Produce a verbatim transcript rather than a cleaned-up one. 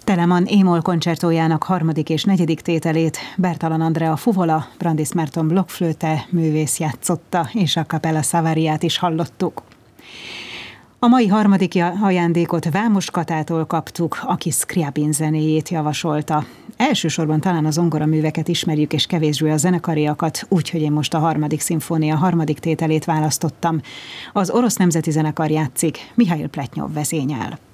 Telemann Émol koncertójának harmadik és negyedik tételét Bertalan Andrea fuvola, Brandis Márton blokkflöte művész játszotta, és a Capella Savariát is hallottuk. A mai harmadik ajándékot Vámos Katától kaptuk, aki Scriabin zenéjét javasolta. Elsősorban talán a zongoraműveket ismerjük, és kevésbé a zenekariakat, úgyhogy én most a harmadik szimfónia harmadik tételét választottam. Az Orosz Nemzeti Zenekar játszik, Mihail Pletnyov vezényel.